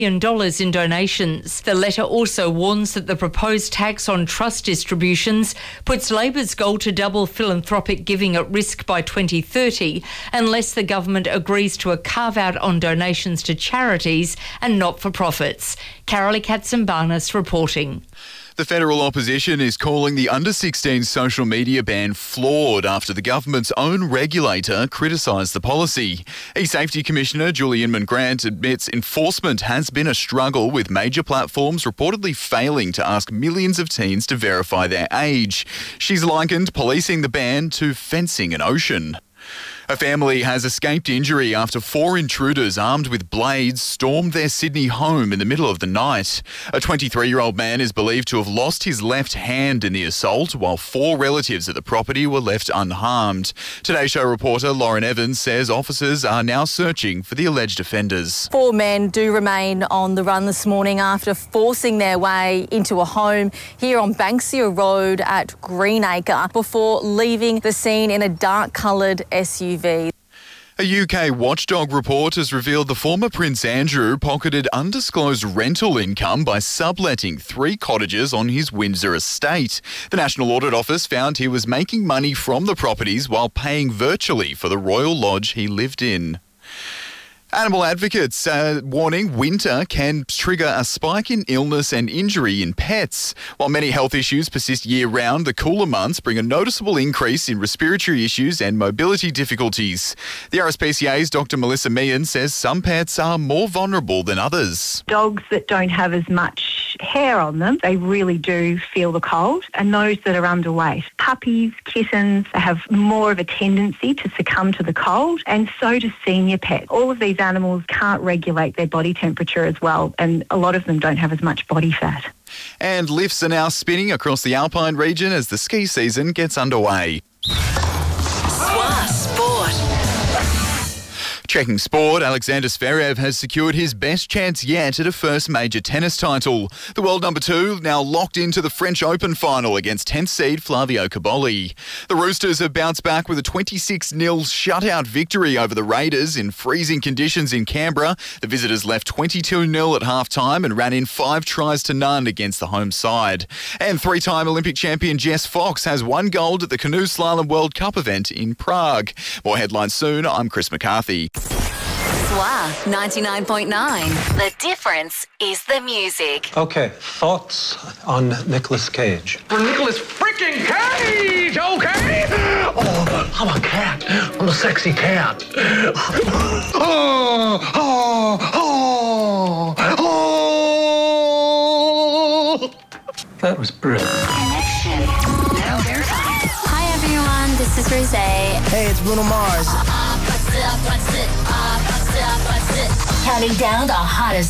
in donations. The letter also warns that the proposed tax on trust distributions puts Labor's goal to double philanthropic giving at risk by 2030 unless the government agrees to a carve-out on donations to charities and not-for-profits. Carolee Katsimbarnis reporting. The federal opposition is calling the under-16 social media ban flawed after the government's own regulator criticised the policy. eSafety Commissioner Julian Grant admits enforcement has been a struggle, with major platforms reportedly failing to ask millions of teens to verify their age. She's likened policing the ban to fencing an ocean. A family has escaped injury after 4 intruders armed with blades stormed their Sydney home in the middle of the night. A 23-year-old man is believed to have lost his left hand in the assault, while 4 relatives at the property were left unharmed. Today Show reporter Lauren Evans says officers are now searching for the alleged offenders. 4 men do remain on the run this morning after forcing their way into a home here on Banksia Road at Greenacre before leaving the scene in a dark-coloured SUV. A UK watchdog report has revealed the former Prince Andrew pocketed undisclosed rental income by subletting 3 cottages on his Windsor estate. The National Audit Office found he was making money from the properties while paying virtually for the Royal Lodge he lived in. Animal advocates warning winter can trigger a spike in illness and injury in pets. While many health issues persist year-round, the cooler months bring a noticeable increase in respiratory issues and mobility difficulties. The RSPCA's Dr Melissa Meehan says some pets are more vulnerable than others. Dogs that don't have as much hair on them, they really do feel the cold, and those that are underweight. Puppies, kittens, they have more of a tendency to succumb to the cold, and so do senior pets. All of these animals can't regulate their body temperature as well, and a lot of them don't have as much body fat. And lifts are now spinning across the Alpine region as the ski season gets underway. Checking sport, Alexander Zverev has secured his best chance yet at a first major tennis title. The world number 2 now locked into the French Open final against 10th seed Flavio Cobolli. The Roosters have bounced back with a 26-0 shutout victory over the Raiders in freezing conditions in Canberra. The visitors left 22-0 at half-time and ran in 5 tries to none against the home side. And 3-time Olympic champion Jess Fox has won gold at the Canoe Slalom World Cup event in Prague. More headlines soon. I'm Chris McCarthy. SWA 99.9. The difference is the music. Okay, thoughts on Nicolas Cage? For Nicolas freaking Cage, okay? Oh, I'm a cat. I'm a sexy cat. That was brilliant. Connection. Now verified. Hi everyone, this is Rosé. Hey, it's Bruno Mars. Counting down the hottest